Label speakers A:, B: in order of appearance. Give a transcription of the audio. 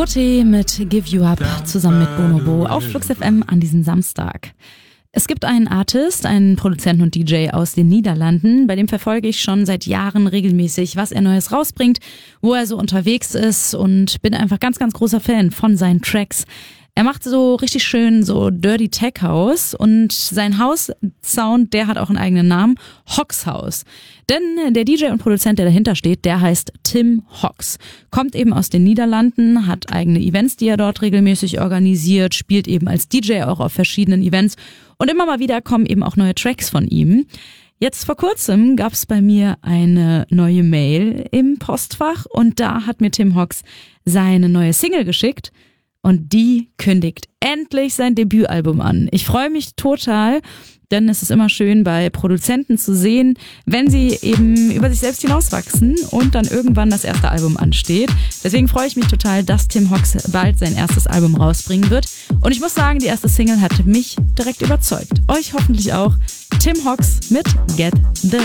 A: Tutti mit Give You Up zusammen mit Bonobo auf Flux FM an diesem Samstag. Es gibt einen Artist, einen Produzenten und DJ aus den Niederlanden, bei dem verfolge ich schon seit Jahren regelmäßig, was er Neues rausbringt, wo er so unterwegs ist und bin einfach ganz, ganz großer Fan von seinen Tracks. Er macht so richtig schön so Dirty Tech House und sein House-Sound, der hat auch einen eigenen Namen, Hox House. Denn der DJ und Produzent, der dahinter steht, der heißt Tim Hox. Kommt eben aus den Niederlanden, hat eigene Events, die er dort regelmäßig organisiert, spielt eben als DJ auch auf verschiedenen Events und immer mal wieder kommen eben auch neue Tracks von ihm. Jetzt vor kurzem gab es bei mir eine neue Mail im Postfach und da hat mir Tim Hox seine neue Single geschickt. Und die kündigt endlich sein Debütalbum an. Ich freue mich total, denn es ist immer schön bei Produzenten zu sehen, wenn sie eben über sich selbst hinauswachsen und dann irgendwann das erste Album ansteht. Deswegen freue ich mich total, dass Tim Hox bald sein erstes Album rausbringen wird. Und ich muss sagen, die erste Single hat mich direkt überzeugt. Euch hoffentlich auch. Tim Hox mit Get The